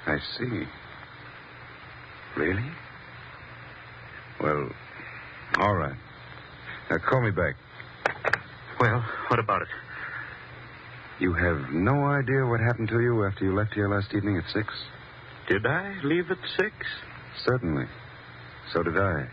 I see. Really? Well, all right. Now, call me back. Well, what about it? You have no idea what happened to you after you left here last evening at 6? Did I leave at 6? Certainly. So did I.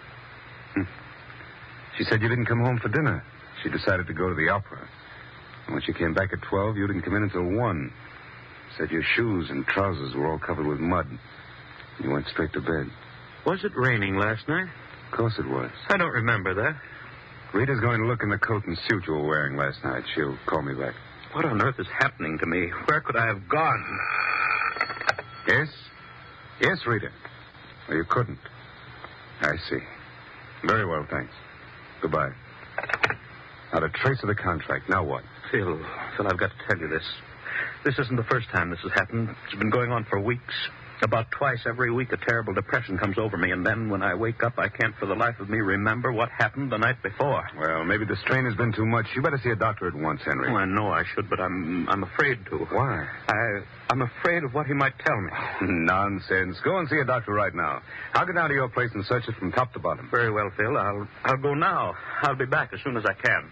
She said you didn't come home for dinner. She decided to go to the opera. And when she came back at 12, you didn't come in until 1. Said your shoes and trousers were all covered with mud. You went straight to bed. Was it raining last night? Of course it was. I don't remember that. Rita's going to look in the coat and suit you were wearing last night. She'll call me back. What on earth is happening to me? Where could I have gone? Yes? Yes, Rita. Well, you couldn't. I see. Very well, thanks. Goodbye. Not a trace of the contract. Now what? Phil, I've got to tell you this. This isn't the first time this has happened. It's been going on for weeks. About twice every week, a terrible depression comes over me, and then when I wake up, I can't for the life of me remember what happened the night before. Well, maybe the strain has been too much. You better see a doctor at once, Henry. Oh, I know I should, but I'm afraid to. Why? I'm afraid of what he might tell me. Nonsense. Go and see a doctor right now. I'll get down to your place and search it from top to bottom. Very well, Phil. I'll go now. I'll be back as soon as I can.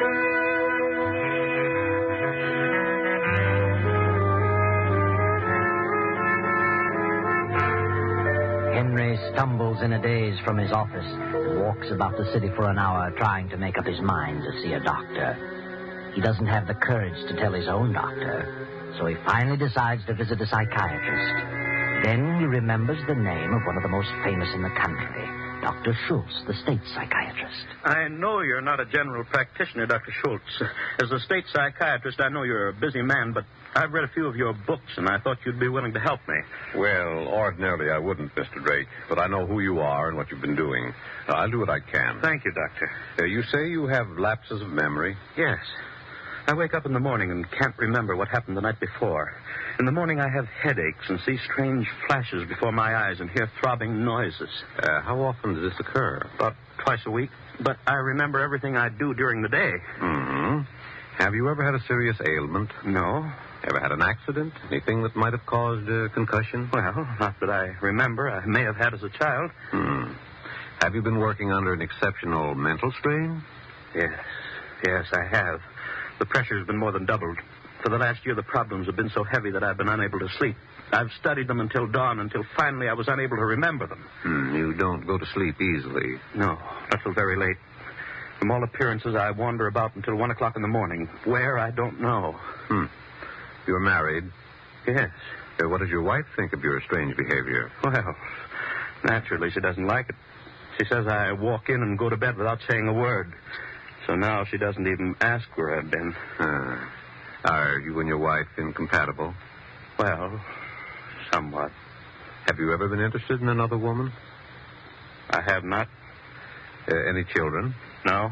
Henry stumbles in a daze from his office and walks about the city for an hour trying to make up his mind to see a doctor. He doesn't have the courage to tell his own doctor, so he finally decides to visit a psychiatrist. Then he remembers the name of one of the most famous in the country, Dr. Schultz, the state psychiatrist. I know you're not a general practitioner, Dr. Schultz. As a state psychiatrist, I know you're a busy man, but I've read a few of your books, and I thought you'd be willing to help me. Well, ordinarily I wouldn't, Mr. Drake, but I know who you are and what you've been doing. I'll do what I can. Thank you, Doctor. You say you have lapses of memory? Yes. I wake up in the morning and can't remember what happened the night before. In the morning, I have headaches and see strange flashes before my eyes and hear throbbing noises. How often does this occur? About twice a week. But I remember everything I do during the day. Mm-hmm. Have you ever had a serious ailment? No. Ever had an accident? Anything that might have caused a concussion? Well, not that I remember. I may have had as a child. Have you been working under an exceptional mental strain? Yes, I have. The pressure's been more than doubled. For the last year, the problems have been so heavy that I've been unable to sleep. I've studied them until dawn, until finally I was unable to remember them. You don't go to sleep easily. No, not till very late. From all appearances, I wander about until 1 o'clock in the morning. Where, I don't know. You're married? Yes. What does your wife think of your strange behavior? Well, naturally, she doesn't like it. She says I walk in and go to bed without saying a word. So now she doesn't even ask where I've been. Are you and your wife incompatible? Well, somewhat. Have you ever been interested in another woman? I have not. Any children? No.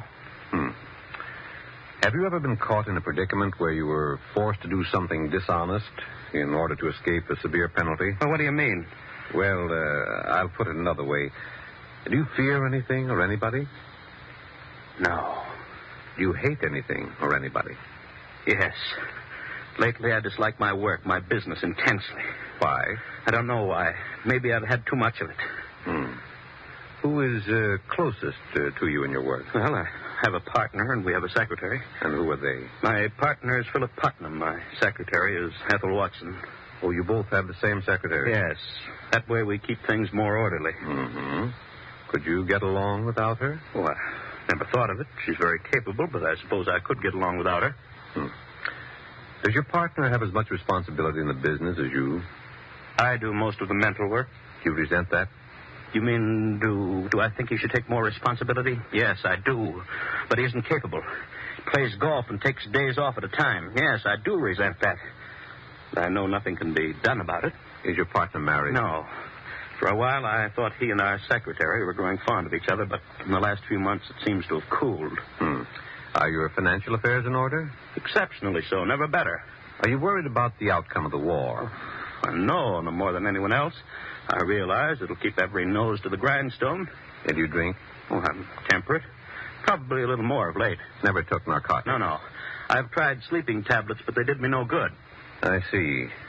Have you ever been caught in a predicament where you were forced to do something dishonest in order to escape a severe penalty? Well, what do you mean? Well, I'll put it another way. Do you fear anything or anybody? No. Do you hate anything or anybody? Yes. Lately, I dislike my work, my business, intensely. Why? I don't know why. Maybe I've had too much of it. Who is closest to you in your work? Well, I have a partner, and we have a secretary. And who are they? My partner is Philip Putnam. My secretary is Ethel Watson. Oh, you both have the same secretary? Yes. That way we keep things more orderly. Could you get along without her? Oh, I never thought of it. She's very capable, but I suppose I could get along without her. Does your partner have as much responsibility in the business as you? I do most of the mental work. Do you resent that? You mean, do I think he should take more responsibility? Yes, I do. But he isn't capable. He plays golf and takes days off at a time. Yes, I do resent that. But I know nothing can be done about it. Is your partner married? No. For a while, I thought he and our secretary were growing fond of each other, but in the last few months, it seems to have cooled. Are your financial affairs in order? Exceptionally so, never better. Are you worried about the outcome of the war? No more than anyone else. I realize it'll keep every nose to the grindstone. And you drink? Oh, I'm temperate. Probably a little more of late. Never took narcotics? No. I've tried sleeping tablets, but they did me no good. I see.